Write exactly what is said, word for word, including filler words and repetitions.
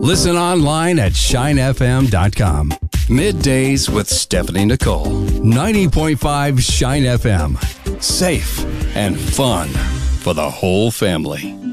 Listen online at shine f m dot com. Middays with Stephanie Nicole. ninety point five Shine F M. Safe and fun for the whole family.